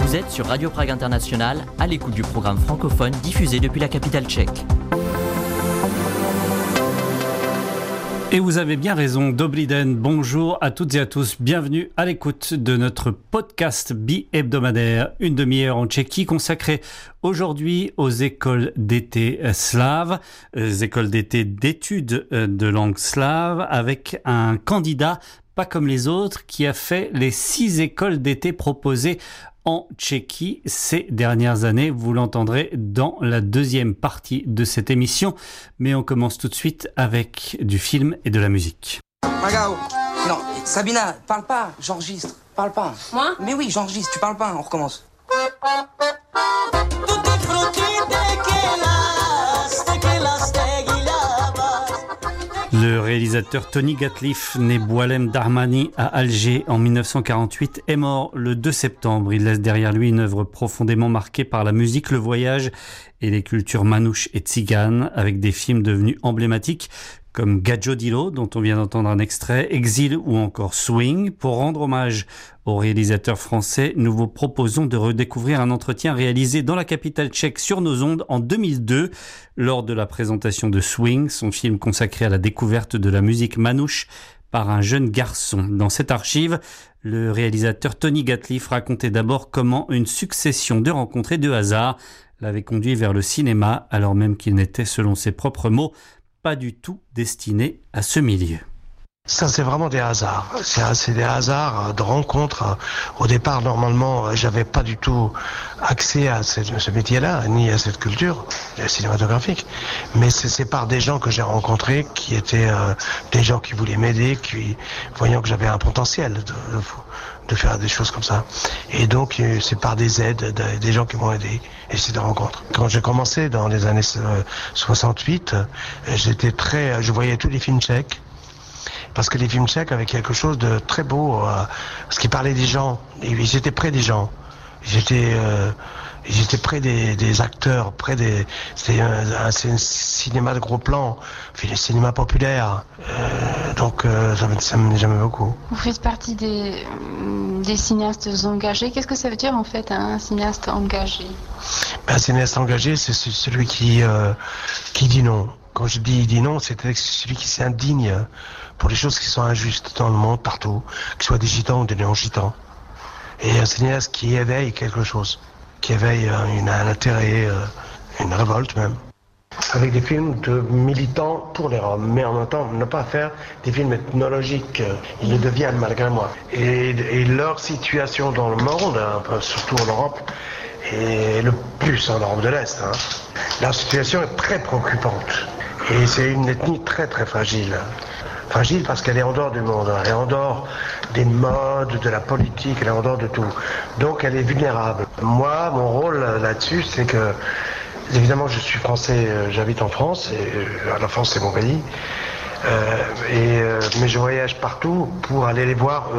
Vous êtes sur Radio Prague International, à l'écoute du programme francophone diffusé depuis la capitale tchèque. Et vous avez bien raison, Dobrý den, bonjour à toutes et à tous, bienvenue à l'écoute de notre podcast bi-hebdomadaire, une demi-heure en Tchéquie consacrée aujourd'hui aux écoles d'été slaves, écoles d'été d'études de langue slave, avec un candidat pas comme les autres qui a fait les 6 écoles d'été proposées en Tchéquie ces dernières années. Vous l'entendrez dans la deuxième partie de cette émission. Mais on commence tout de suite avec du film et de la musique. Magao, non, Sabina, parle pas, j'enregistre, parle pas. Moi ? Mais oui, j'enregistre, tu parles pas, on recommence. Le réalisateur Tony Gatliff, né Boualem Darmani à Alger en 1948, est mort le 2 septembre. Il laisse derrière lui une œuvre profondément marquée par la musique, le voyage et les cultures manouches et tziganes, avec des films devenus emblématiques comme Gadjo Dilo, dont on vient d'entendre un extrait, Exil ou encore Swing. Pour rendre hommage au réalisateur français, nous vous proposons de redécouvrir un entretien réalisé dans la capitale tchèque sur nos ondes en 2002, lors de la présentation de Swing, son film consacré à la découverte de la musique manouche par un jeune garçon. Dans cette archive, le réalisateur Tony Gatliff racontait d'abord comment une succession de rencontres et de hasards l'avait conduit vers le cinéma, alors même qu'il n'était, selon ses propres mots, pas du tout destiné à ce milieu. Ça, c'est vraiment des hasards. C'est des hasards de rencontres. Au départ, normalement, j'avais pas du tout accès à ce métier-là, ni à cette culture cinématographique. Mais c'est par des gens que j'ai rencontrés, qui étaient des gens qui voulaient m'aider, qui voyant que j'avais un potentiel de faire des choses comme ça. Et donc, c'est par des aides, des gens qui m'ont aidé, et c'est des rencontres. Quand j'ai commencé dans les années 68, je voyais tous les films tchèques, parce que les films tchèques avaient quelque chose de très beau, parce qu'ils parlaient des gens, ils étaient près des gens. J'étais près des acteurs, c'est un cinéma de gros plan, le cinéma populaire, donc j'aimais beaucoup. Vous faites partie des cinéastes engagés. Qu'est-ce que ça veut dire en fait un cinéaste engagé ? Un cinéaste engagé, c'est celui qui dit non. Quand je dis dit non, c'est celui qui s'indigne pour les choses qui sont injustes dans le monde, partout, que ce soit des gitans ou des non-gitans. Et un cinéaste qui éveille quelque chose, qui éveille un intérêt, une révolte même. Avec des films de militants pour les Roms, mais en même temps ne pas faire des films ethnologiques, ils le deviennent malgré moi. Et leur situation dans le monde, surtout en Europe, et le plus en Europe de l'Est, leur situation est très préoccupante. Et c'est une ethnie très très fragile. Fragile parce qu'elle est en dehors du monde, elle est en dehors des modes, de la politique, elle est en dehors de tout. Donc elle est vulnérable. Moi, mon rôle là-dessus, c'est que, évidemment, je suis français, j'habite en France, et la France c'est mon pays, mais je voyage partout pour aller les voir,